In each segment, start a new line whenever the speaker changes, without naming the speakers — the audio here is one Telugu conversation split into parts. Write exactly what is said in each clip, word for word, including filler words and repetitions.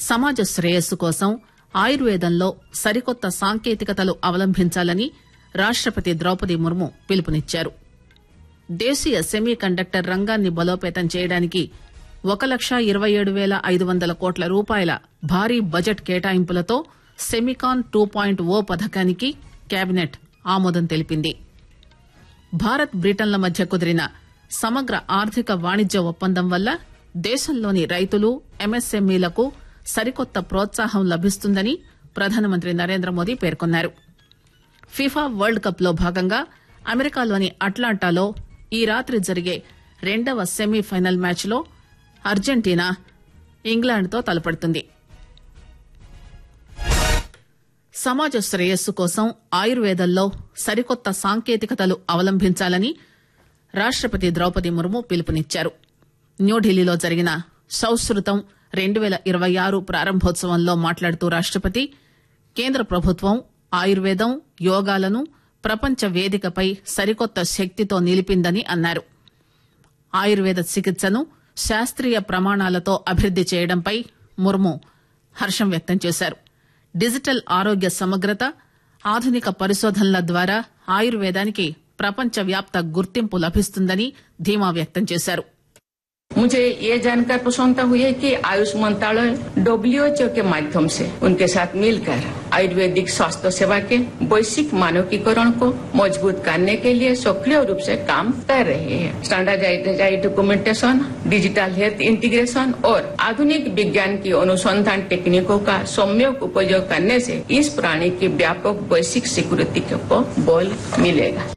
సమాజ శ్రేయస్సు కోసం ఆయుర్వేదంలో సరికొత్త సాంకేతికతలు అవలంబించాలని రాష్టపతి ద్రౌపది ముర్ము పిలుపునిచ్చారు. దేశీయ సెమీ కండక్టర్ రంగాన్ని బలోపేతం చేయడానికి ఒక లక్ష ఇరవై ఏడు పేల ఐదు వందల కోట్ల రూపాయల భారీ బడ్జెట్ కేటాయింపులతో సెమికాన్ టూ పాయింట్ ఓ పథకానికి కేబినెట్ ఆమోదం తెలిపింది. భారత్ బ్రిటన్ల మధ్య కుదిరిన సమగ్ర ఆర్థిక వాణిజ్య ఒప్పందం వల్ల దేశంలోని రైతులు ఎంఎస్ఎంఈలకు సరికొత్త ప్రోత్సాహం లభిస్తుందని ప్రధానమంత్రి నరేంద్ర మోదీ పేర్కొన్నారు. ఫిఫా వరల్డ్ కప్ లో భాగంగా అమెరికాలోని అట్లాంటాలో ఈ రాత్రి జరిగే రెండవ సెమీఫైనల్ మ్యాచ్ లో అర్జెంటీనా ఇంగ్లాండ్తో తలపడుతుంది. సమాజ శ్రేయస్సు కోసం ఆయుర్వేదంలో సరికొత్త సాంకేతికతలు అవలంబించాలని రాష్టపతి ద్రౌపది ముర్ము పిలుపునిచ్చారు. న్యూఢిల్లీలో జరిగిన సౌశ్రుతం రెండు పేల ఇరవై ఆరు ప్రారంభోత్సవంలో మాట్లాడుతూ రాష్టపతి కేంద్ర ప్రభుత్వం ఆయుర్వేదం యోగాలను ప్రపంచ వేదికపై సరికొత్త శక్తితో నిలిపిందని అన్నారు. ఆయుర్వేద చికిత్సను శాస్త్రీయ ప్రమాణాలతో అభివృద్ది చేయడంపై ముర్ము హర్షం వ్యక్తం చేశారు. డిజిటల్ ఆరోగ్య సమగ్రత, ఆధునిక పరిశోధనల ద్వారా ఆయుర్వేదానికి ప్రపంచవ్యాప్త గుర్తింపు లభిస్తుందని ధీమా వ్యక్తం చేశారు.
मुझे ये जानकर प्रसन्नता हुई है कि आयुष मंत्रालय डब्ल्यूएचओ के माध्यम से उनके साथ मिलकर आयुर्वेदिक स्वास्थ्य सेवा के वैश्विक मानकीकरण को मजबूत करने के लिए सक्रिय रूप से काम कर रहे हैं. Standardised documentation, digital health integration और आधुनिक विज्ञान की अनुसंधान टेक्निकों का सम्यक उपयोग करने से इस प्रणाली की व्यापक वैश्विक स्वीकृति को बल मिलेगा.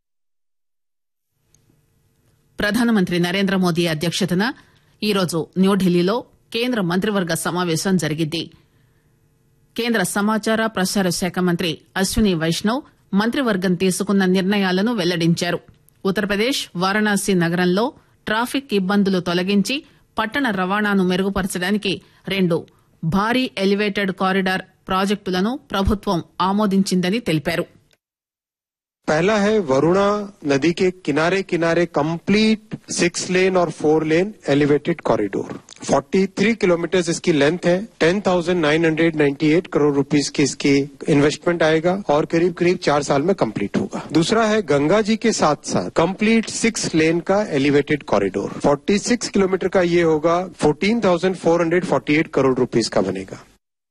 ప్రధానమంత్రి నరేంద్ర మోదీ అధ్యక్షతన ఈరోజు న్యూఢిల్లీలో కేంద్ర మంత్రివర్గ సమావేశం జరిగింది. కేంద్ర సమాచార ప్రసార శాఖ మంత్రి అశ్విని వైష్ణవ్ మంత్రివర్గం తీసుకున్న నిర్ణయాలను వెల్లడించారు. ఉత్తరప్రదేశ్ వారణాసి నగరంలో ట్రాఫిక్ ఇబ్బందులు తొలగించి పట్టణ రవాణాను మెరుగుపరచడానికి రెండు భారీ ఎలివేటెడ్ కారిడార్ ప్రాజెక్టులను ప్రభుత్వం ఆమోదించిందని తెలిపారు.
पहला है वरुणा नदी के किनारे किनारे कंप्लीट सिक्स लेन और फोर लेन एलिवेटेड कॉरिडोर तैंतालीस किलोमीटर इसकी लेंथ है. Ten thousand nine hundred ninety eight crore rupees की इसकी इन्वेस्टमेंट आएगा और करीब करीब चार साल में कंप्लीट होगा. दूसरा है गंगा जी के साथ साथ कंप्लीट सिक्स लेन का एलिवेटेड कॉरिडोर छियालीस किलोमीटर का ये होगा. Fourteen thousand four hundred forty eight crore rupees का बनेगा.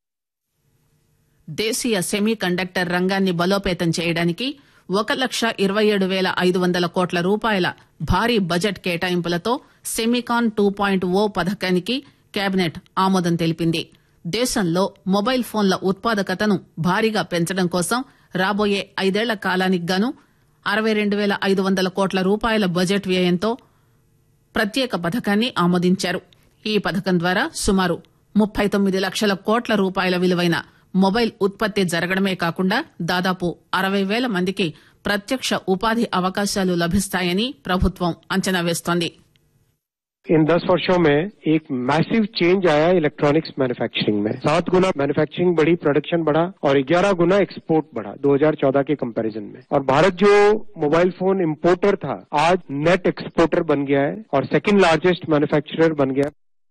దేశీయ సెమీ కండక్టర్ రంగాన్ని బలోపేతం చేయడానికి ఒక లక్ష ఇరవై ఏడు పేల ఐదు వందల కోట్ల రూపాయల భారీ బడ్జెట్ కేటాయింపులతో సెమికాన్ టూ పాయింట్ ఓ పథకానికి కేబినెట్ ఆమోదం తెలిపింది. దేశంలో మొబైల్ ఫోన్ల ఉత్పాదకతను భారీగా పెంచడం కోసం రాబోయే ఐదేళ్ల కాలానికి గాను అరవై రెండు పేల ఐదు వందల కోట్ల రూపాయల బడ్జెట్ వ్యయంతో ప్రత్యేక పథకాన్ని ఆమోదించారు. ఈ పథకం ద్వారా సుమారు ముప్పై తొమ్మిది లక్షల కోట్ల రూపాయల విలువైన మొబైల్ ఉత్పత్తి జరగడమే కాకుండా దాదాపు అరవై వేల మందికి ప్రత్యక్ష ఉపాధి అవకాశాలు లభిస్తాయని ప్రభుత్వం అంచనా వేస్తోంది.
इन दस वर्षों में एक मैसिव चेंज आया इलेक्ट्रॉनिक्स मैन्युफैक्चरिंग में. सात गुना मैन्युफैक्चरिंग बढ़ी, प्रोडक्शन बढ़ा और ग्यारह गुना एक्सपोर्ट बढ़ा दो हज़ार चौदह के कंपैरिजन में. और भारत जो मोबाइल फोन इंपोर्टर था आज नेट एक्सपोर्टर बन गया है और सेकंड लार्जेस्ट मैन्युफैक्चरर बन गया.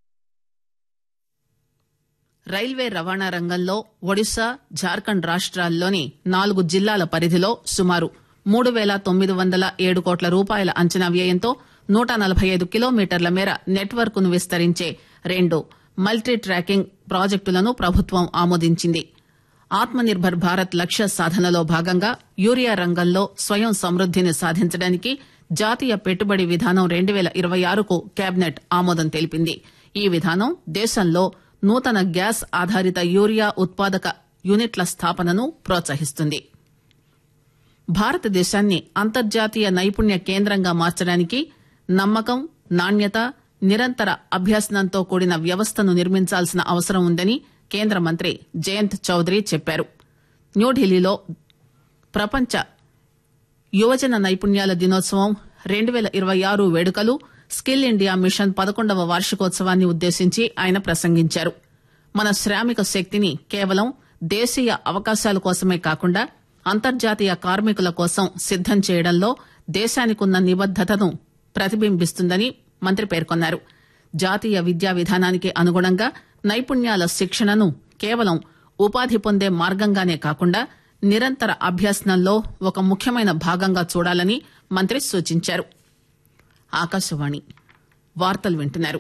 రైల్వే రవాణా రంగంలో ఒడిశా, జార్ఖండ్ రాష్ట్రాల్లోని నాలుగు జిల్లాల పరిధిలో సుమారు మూడు పేల తొమ్మిది వందల ఏడు కోట్ల రూపాయల అంచనా వ్యయంతో నూట నలభై ఐదు కిలోమీటర్ల మేర నెట్వర్క్ ను విస్తరించే రెండు మల్టీ ట్రాకింగ్ ప్రాజెక్టులను ప్రభుత్వం ఆమోదించింది. ఆత్మ నిర్భర్ భారత్ లక్ష్య సాధనలో భాగంగా యూరియా రంగంలో స్వయం సమృద్దిని సాధించడానికి జాతీయ పెట్టుబడి విధానం రెండు పేల ఇరవై ఆరుకు కేబినెట్ ఆమోదం తెలిపింది. ఈ విధానం దేశంలో నూతన గ్యాస్ ఆధారిత యూరియా ఉత్పాదక యూనిట్ల స్థాపనను ప్రోత్సహిస్తుంది. భారతదేశాన్ని అంతర్జాతీయ నైపుణ్య కేంద్రంగా మార్చడానికి నమ్మకం, నాణ్యత, నిరంతర అభ్యసనంతో కూడిన వ్యవస్థను నిర్మించాల్సిన అవసరం ఉందని కేంద్ర మంత్రి జయంత్ చౌదరి చెప్పారు. న్యూఢిల్లీలో ప్రపంచ యువజన నైపుణ్యాల దినోత్సవం రెండు పేల ఇరవై ఆరు వేడుకలు, స్కిల్ ఇండియా మిషన్ పదకొండవ వార్షికోత్సవాన్ని ఉద్దేశించి ఆయన ప్రసంగించారు. మన శ్రామిక శక్తిని కేవలం దేశీయ అవకాశాల కోసమే కాకుండా అంతర్జాతీయ కార్మికుల కోసం సిద్దం చేయడంలో దేశానికున్న నిబద్దతను ప్రతిబింబిస్తుందని మంత్రి పేర్కొన్నారు. జాతీయ విద్యా విధానానికి అనుగుణంగా నైపుణ్యాల శిక్షణను కేవలం ఉపాధి పొందే మార్గంగానే కాకుండా నిరంతర అభ్యసనంలో ఒక ముఖ్యమైన భాగంగా చూడాలని మంత్రి సూచించారు. ఆకాశవాణి వార్తలు వింటున్నారు.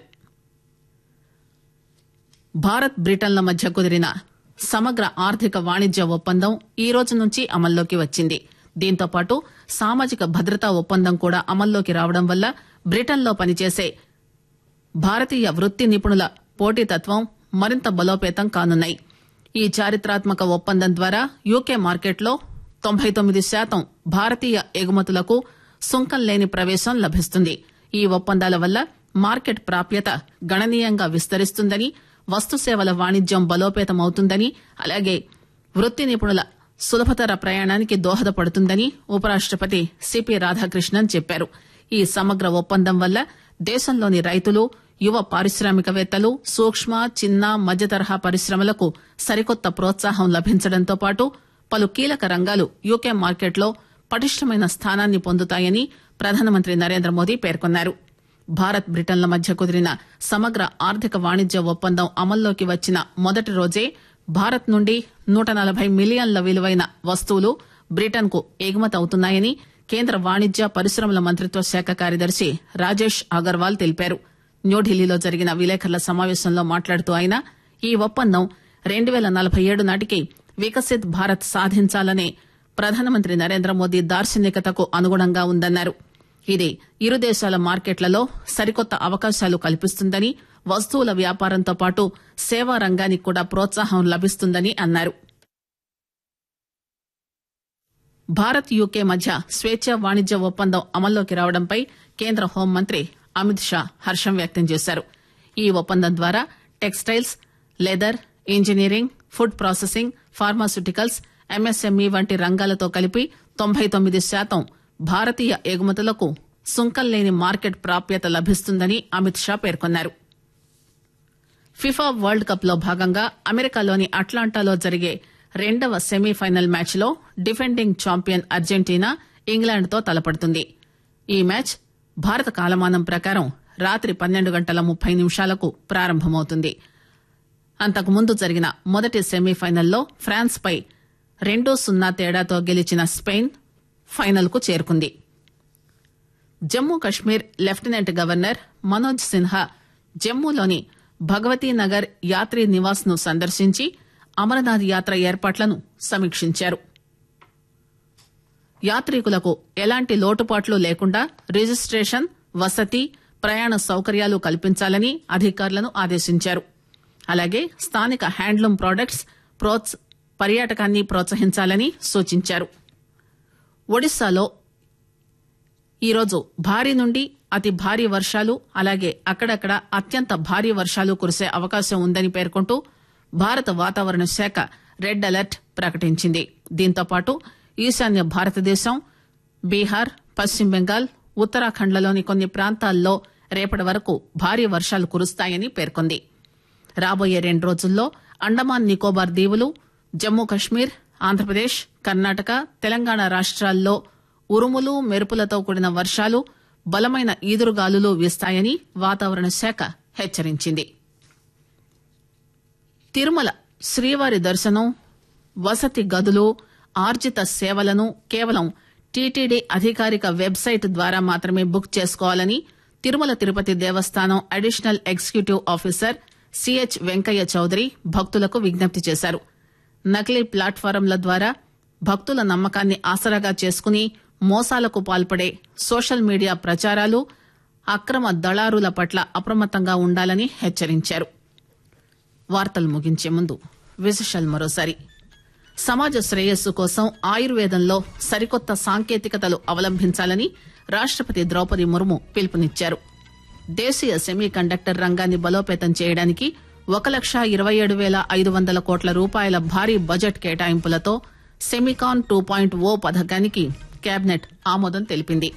భారత్ బ్రిటన్ల మధ్య కుదిరిన సమగ్ర ఆర్థిక వాణిజ్య ఒప్పందం ఈ రోజు నుంచి అమల్లోకి వచ్చింది. దీంతో పాటు సామాజిక భద్రతా ఒప్పందం కూడా అమల్లోకి రావడం వల్ల బ్రిటన్లో పనిచేసే భారతీయ వృత్తి నిపుణుల పోటీతత్వం మరింత బలోపేతం కానున్నాయి. ఈ చారిత్రాత్మక ఒప్పందం ద్వారా యూకే మార్కెట్లో తొంభై తొమ్మిది శాతం భారతీయ ఎగుమతులకు సుంకం లేని ప్రవేశం లభిస్తుంది. ఈ ఒప్పందాల వల్ల మార్కెట్ ప్రాప్యత గణనీయంగా విస్తరిస్తుందని, వస్తుసేవల వాణిజ్యం బలోపేతమవుతుందని, అలాగే వృత్తి నిపుణుల సులభతర ప్రయాణానికి దోహదపడుతుందని ఉపరాష్టపతి సిపి రాధాకృష్ణన్ చెప్పారు. ఈ సమగ్ర ఒప్పందం వల్ల దేశంలోని రైతులు, యువ పారిశ్రామికవేత్తలు, సూక్ష్మ, చిన్న, మధ్యతరహా పరిశ్రమలకు సరికొత్త ప్రోత్సాహం లభించడంతో పాటు పలు కీలక రంగాలు యూకే మార్కెట్లో పటిష్టమైన స్థానాన్ని పొందుతాయని ప్రధానమంత్రి నరేంద్ర మోదీ పేర్కొన్నారు. భారత్ బ్రిటన్ల మధ్య కుదిరిన సమగ్ర ఆర్థిక వాణిజ్య ఒప్పందం అమల్లోకి వచ్చిన మొదటి రోజే భారత్ నుండి నూట నలభై మిలియన్ల విలువైన వస్తువులు బ్రిటన్ కు ఎగుమతి అవుతున్నాయని కేంద్ర వాణిజ్య పరిశ్రమల మంత్రిత్వ శాఖ కార్యదర్శి రాజేష్ అగర్వాల్ తెలిపారు. న్యూఢిల్లీలో జరిగిన విలేకరుల సమావేశంలో మాట్లాడుతూ ఆయన ఈ ఒప్పందం రెండు పేల నలభై ఏడు నాటికి వికసిత్ భారత్ సాధించాలనే ప్రధానమంత్రి నరేంద్ర మోదీ దార్శనికతకు అనుగుణంగా ఉందన్నారు. ఇది ఇరు దేశాల మార్కెట్లలో సరికొత్త అవకాశాలు కల్పిస్తుందని, వస్తువుల వ్యాపారంతో పాటు సేవా రంగానికి కూడా ప్రోత్సాహం లభిస్తుందని అన్నారు. భారత్ యూకే మధ్య స్వేచ్ఛ వాణిజ్య ఒప్పందం అమల్లోకి రావడంపై కేంద్ర హోంమంత్రి అమిత్ షా హర్షం వ్యక్తం చేశారు. ఈ ఒప్పందం ద్వారా textiles, leather, engineering, food processing, pharmaceuticals, MSME వంటి రంగాలతో కలిపి తొంభై తొమ్మిది శాతం భారతీయ ఎగుమతులకు సుంకం లేని మార్కెట్ ప్రాప్యత లభిస్తుందని అమిత్ షా పేర్కొన్నారు. ఫిఫా వరల్డ్ కప్ లో భాగంగా అమెరికాలోని అట్లాంటాలో జరిగే రెండవ సెమీఫైనల్ మ్యాచ్ లో డిఫెండింగ్ ఛాంపియన్ అర్జెంటీనా ఇంగ్లాండ్ తో తలపడుతుంది. ఈ మ్యాచ్ భారత కాలమానం ప్రకారం రాత్రి పన్నెండు గంటల ముప్పై నిమిషాలకు ప్రారంభమవుతుంది. అంతకుముందు జరిగిన మొదటి సెమీఫైనల్లో ఫ్రాన్స్ పై రెండు సున్నా తేడాతో గెలిచిన స్పెయిన్ ఫైనల్ కు చేరుకుంది. జమ్మూ కశ్మీర్ లెఫ్టినెంట్ గవర్నర్ మనోజ్ సిన్హా జమ్మూలోని భగవతీ నగర్ యాత్రీ నివాస్ ను సందర్శించి అమరనాథ్ యాత్ర ఏర్పాట్లను సమీక్షించారు. యాత్రికులకు ఎలాంటి లోటుపాట్లు లేకుండా రిజిస్టేషన్, వసతి, ప్రయాణ సౌకర్యాలు కల్పించాలని అధికారులను ఆదేశించారు. అలాగే స్థానిక హ్యాండ్లూమ్ ప్రొడక్ట్స్ ప్రోత్స పర్యాటకాన్ని ప్రోత్సహించాలని సూచించారు. ఒడిశాలో ఈరోజు భారీ నుండి అతి భారీ వర్షాలు, అలాగే అక్కడక్కడ అత్యంత భారీ వర్షాలు కురిసే అవకాశం ఉందని పేర్కొంటూ భారత వాతావరణ శాఖ రెడ్ అలర్ట్ ప్రకటించింది. దీంతో పాటు ఈశాన్య భారతదేశం, బీహార్, పశ్చిమ బెంగాల్, ఉత్తరాఖండ్లలోని కొన్ని ప్రాంతాల్లో రేపటి వరకు భారీ వర్షాలు కురుస్తాయని పేర్కొంది. రాబోయే రెండు రోజుల్లో అండమాన్ నికోబార్ దీవులు, జమ్మూ కశ్మీర్, ఆంధ్రప్రదేశ్, కర్ణాటక, తెలంగాణ రాష్ట్రాల్లో ఉరుములు, మెరుపులతో కూడిన వర్షాలు, బలమైన ఈదురుగాలులు వీస్తాయని వాతావరణ శాఖ హెచ్చరించింది. తిరుమల శ్రీవారి దర్శనం, వసతి గదులు, ఆర్జిత సేవలను కేవలం టీటీడీ అధికారిక వెబ్సైట్ ద్వారా మాత్రమే బుక్ చేసుకోవాలని తిరుమల తిరుపతి దేవస్థానం additional executive officer CH Venkaiah Chowdary భక్తులకు విజ్ఞప్తి చేశారు. నకిలీ ప్లాట్ఫారంల ద్వారా భక్తుల నమ్మకాన్ని ఆసరాగా చేసుకుని మోసాలకు పాల్పడే సోషల్ మీడియా ప్రచారాలు, అక్రమ దళారుల పట్ల అప్రమత్తంగా ఉండాలని హెచ్చరించారు. వార్తలు ముగించే ముందు విశేషాలు మరోసారి. సమాజ శ్రేయస్సు కోసం ఆయుర్వేదంలో సరికొత్త సాంకేతికతలు అవలంబించాలని రాష్టపతి ద్రౌపది ముర్ము పిలుపునిచ్చారు. దేశీయ సెమీ కండక్టర్ రంగాన్ని బలోపేతం చేయడానికి ఒక లక్ష ఇరవై ఏడు వేల ఐదు వందల కోట్ల రూపాయల భారీ బడ్జెట్ కేటాయింపులతో సెమికాన్ టూ పాయింట్ ఓ పథకానికి కేబినెట్ ఆమోదం తెలిపింది.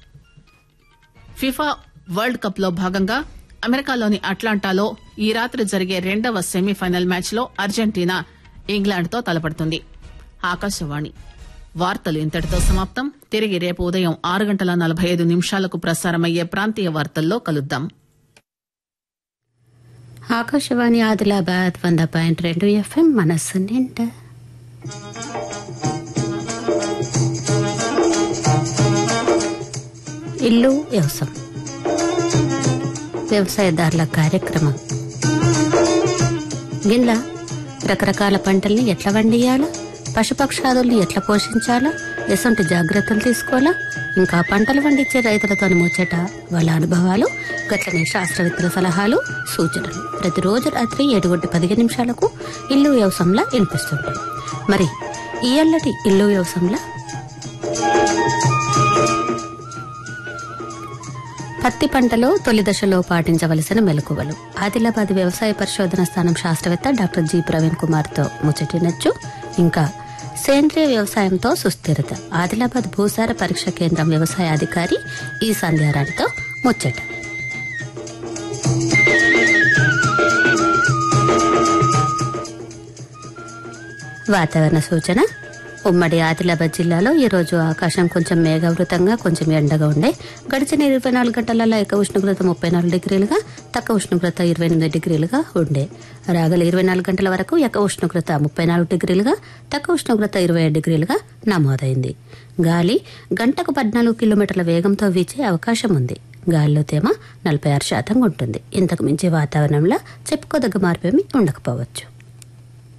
ఫిఫా వరల్డ్ కప్ లో భాగంగా అమెరికాలోని అట్లాంటాలో ఈ రాత్రి జరిగే రెండవ సెమీఫైనల్ మ్యాచ్ లో అర్జెంటీనా ఇంగ్లాండ్ తో తలపడుతుంది. ఆకాశవాణి వార్తలు ఇంతటితో సమాప్తం. తిరిగి రేపు ఉదయం ఆరు గంటల నలభై ఐదు నిమిషాలకు ప్రసారమయ్యే ప్రాంతీయ వార్తల్లో కలుద్దాం.
ఆకాశవాణి ఆదిలాబాద్ వంద పాయింట్ రెండు ఎఫ్ఎం మనస్సు నిండా. ఇల్లు వ్యవసాయం వ్యవసాయదారుల కార్యక్రమం. గిన్లా రకరకాల పంటల్ని ఎట్లా వండియాలా, పశుపక్షాదుల్ని ఎట్లా పోషించాలా, ఎసంటి జాగ్రత్తలు తీసుకోవాలా, ఇంకా పంటలు పండించే రైతులతో ముచ్చట, వాళ్ళ అనుభవాలు, గట్లనే శాస్త్రవేత్తల సలహాలు, సూచనలు ప్రతిరోజు రాత్రి ఏడు గంట పదిహేను నిమిషాలకు ఇల్లు వ్యవసాయంలా వినిపిస్తుంటాయి. మరి ఈ అల్లటి ఇల్లు వ్యవసాయంలా పత్తి పంటలో తొలి దశలో పాటించవలసిన మెలకువలు. ఆదిలాబాద్ వ్యవసాయ పరిశోధన స్థానం శాస్త్రవేత్త డాక్టర్ జి ప్రవీణ్ కుమార్ తో ముచ్చటినచ్చు. ఇంకా సేంద్రియ వ్యవసాయంతో సుస్థిరత, ఆదిలాబాద్ భూసార పరీక్ష కేంద్రం వ్యవసాయ అధికారి ఈ సంధ్యారాణితో ముచ్చట. వాతావరణ సూచన. ఉమ్మడి ఆదిలాబాద్ జిల్లాలో ఈ రోజు ఆకాశం కొంచెం మేఘావృతంగా, కొంచెం ఎండగా ఉండే. గడిచిన ఇరవై నాలుగు గంటలలో ఏక ఉష్ణోగ్రత ముప్పై నాలుగు డిగ్రీలుగా, తక్కువ ఉష్ణోగ్రత ఇరవై ఎనిమిది డిగ్రీలుగా ఉండే. రాగల ఇరవై నాలుగు గంటల వరకు ఏక ఉష్ణోగ్రత ముప్పై నాలుగు డిగ్రీలుగా, తక్కువ ఉష్ణోగ్రత ఇరవై ఏడు డిగ్రీలుగా నమోదైంది. గాలి గంటకు పద్నాలుగు కిలోమీటర్ల వేగంతో వీచే అవకాశం ఉంది. గాలిలో తేమ నలభై ఆరు శాతం ఉంటుంది. ఇంతకు మించి వాతావరణంలో చెప్పుకోదగ్గ మార్పేమీ ఉండకపోవచ్చు.